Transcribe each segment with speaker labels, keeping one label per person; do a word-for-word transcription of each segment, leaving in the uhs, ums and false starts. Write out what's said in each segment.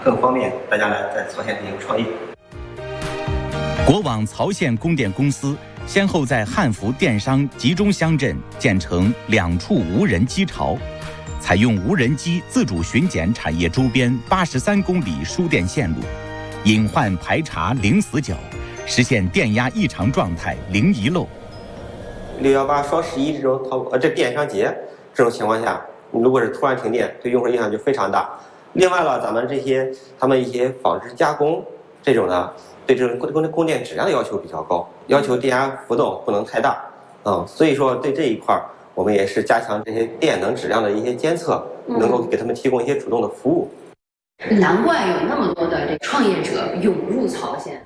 Speaker 1: 更方便大家来在曹县进行创业。
Speaker 2: 国网曹县供电公司先后在汉服电商集中乡镇建成两处无人机巢，采用无人机自主巡检产业周边八十三公里输电线路，隐患排查零死角，实现电压异常状态零遗漏。
Speaker 1: 六幺八双十一这种淘呃这电商节这种情况下，如果是突然停电，对用户影响就非常大。另外了，咱们这些他们一些纺织加工这种的，对这种供供供电质量的要求比较高，要求电压浮动不能太大，嗯，所以说对这一块我们也是加强这些电能质量的一些监测，能够给他们提供一些主动的服务。
Speaker 3: 难怪有那么多的这创业者涌入曹县。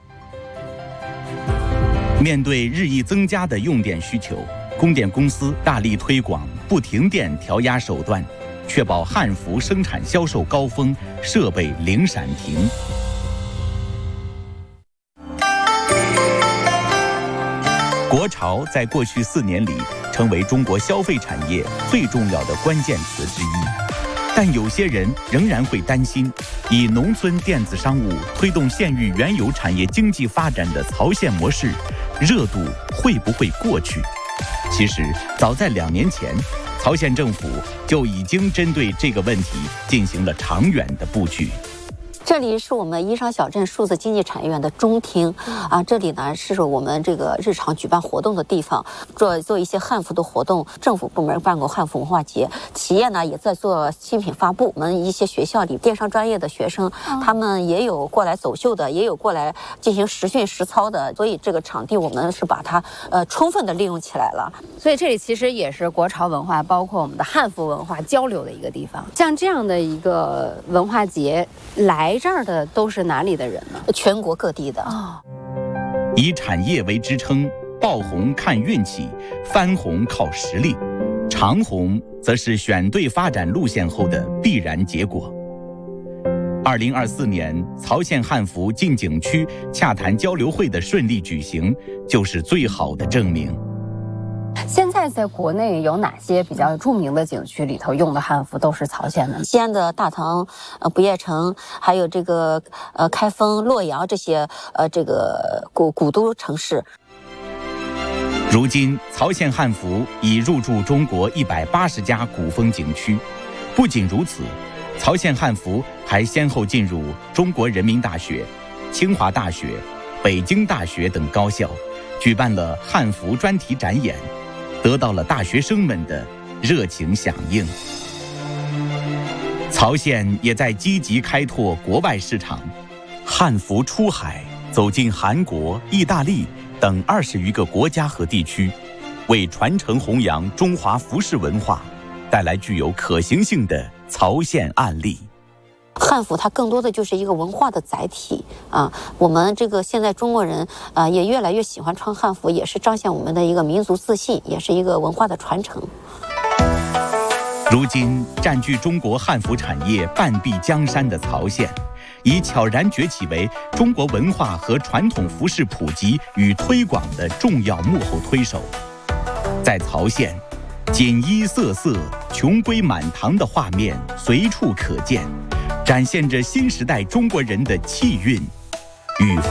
Speaker 2: 面对日益增加的用电需求，供电公司大力推广不停电调压手段，确保汉服生产销售高峰，设备零闪停。国潮在过去四年里成为中国消费产业最重要的关键词之一，但有些人仍然会担心，以农村电子商务推动县域原有产业经济发展的曹县模式，热度会不会过去？其实，早在两年前，曹县政府就已经针对这个问题进行了长远的布局。
Speaker 4: 这里是我们宜商小镇数字经济产业园的中厅啊，这里呢是我们这个日常举办活动的地方，做做一些汉服的活动。政府部门办过汉服文化节，企业呢也在做新品发布。我们一些学校里电商专业的学生，他们也有过来走秀的，也有过来进行实训实操的。所以这个场地我们是把它呃充分的利用起来了。
Speaker 3: 所以这里其实也是国潮文化，包括我们的汉服文化交流的一个地方。像这样的一个文化节来。来这儿的都是哪里的人呢？
Speaker 4: 全国各地的
Speaker 3: 哦。
Speaker 2: 以产业为支撑，爆红看运气，翻红靠实力，长红则是选对发展路线后的必然结果。二零二四年曹县汉服进景区洽谈交流会的顺利举行，就是最好的证明。
Speaker 3: 现在在国内有哪些比较著名的景区里头用的汉服都是曹县的？
Speaker 4: 西安的大唐、呃不夜城，还有这个呃开封、洛阳这些呃这个古古都城市。
Speaker 2: 如今，曹县汉服已入驻中国一百八十家古风景区。不仅如此，曹县汉服还先后进入中国人民大学、清华大学、北京大学等高校，举办了汉服专题展演，得到了大学生们的热情响应。曹县也在积极开拓国外市场，汉服出海，走进韩国、意大利等二十余个国家和地区，为传承弘扬中华服饰文化带来具有可行性的曹县案例。
Speaker 4: 汉服它更多的就是一个文化的载体啊，我们这个现在中国人啊也越来越喜欢穿汉服，也是彰显我们的一个民族自信，也是一个文化的传承。
Speaker 2: 如今占据中国汉服产业半壁江山的曹县，已悄然崛起为中国文化和传统服饰普及与推广的重要幕后推手。在曹县，锦衣瑟瑟、琼瑰满堂的画面随处可见，展现着新时代中国人的气韵与